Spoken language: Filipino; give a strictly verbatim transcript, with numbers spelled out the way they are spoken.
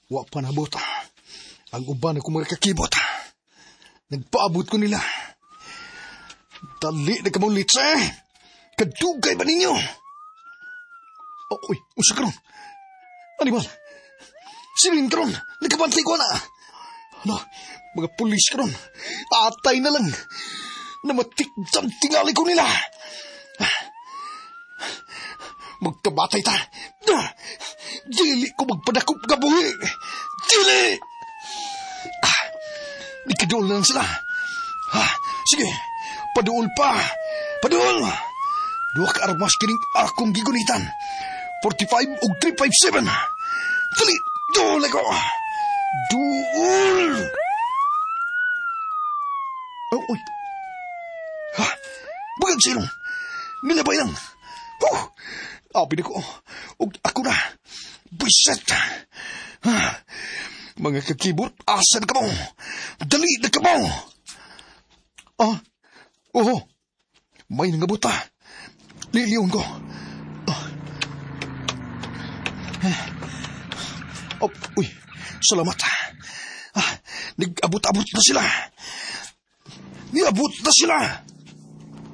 Wa pa nabot. Ang uban ako mga kakibot. Nagpaabot ko nila. Dali na ka mong litse. Kadugay ba ninyo? Oh, uy, usa ka ron. Animal. Silin ka ron. Nagkabantay ko na. Ano, mga pulis ka ron. Atay na lang. Namatikdang tingali ko nila. Magkabatay ta. Dili ko magpadakop ka buhi. Dili! Ah, Ikaduol na lang sila. Ah, sige, paduol pa. Paduol! Duha ka armas kining akong gigunitan. forty-five o three fifty-seven. Dali, duol ako. Duol! Oh, uy. Ha? Bugang silong. Nilabay lang. Oh, abi na ko. O, ako na. Biset. Ha? Mga kakibot, asa na ka mo? Dali na ka mo. Ah, oo. May nangabuta. Liliyon ko. Ah. Oh, uy, salamat. Ah, nag-abot-abot na sila. Niabot na sila.